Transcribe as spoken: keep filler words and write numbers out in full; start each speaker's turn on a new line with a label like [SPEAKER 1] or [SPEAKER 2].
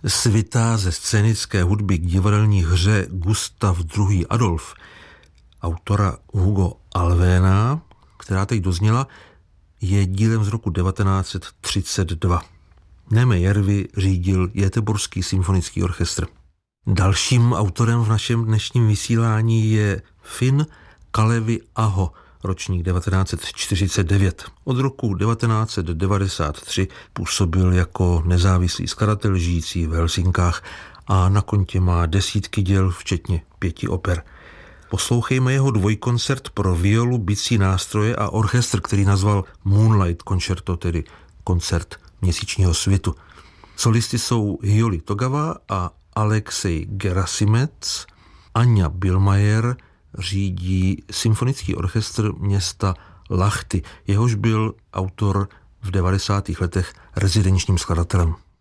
[SPEAKER 1] Svita ze scénické hudby k divadelní hře Gustav druhý. Adolf, autora Hugo Alvéna, která teď dozněla, je dílem z roku devatenáct set třicet dva. Neme Järvi řídil Göteborský symfonický orchestr. Dalším autorem v našem dnešním vysílání je Fin Kalevi Aho, ročník devatenáct set čtyřicet devět. Od roku devatenáct set devadesát tři působil jako nezávislý skladatel žijící v Helsinkách a na kontě má desítky děl, včetně pěti oper. Poslouchejme jeho dvojkoncert pro violu, bicí nástroje a orchestr, který nazval Moonlight Concerto, tedy koncert měsíčního svitu. Solisty jsou Hyoli Togawa a Alexej Gerasimec. Anja Billmeier řídí symfonický orchestr města Lahti, jehož byl autor v devadesátých letech rezidenčním skladatelem.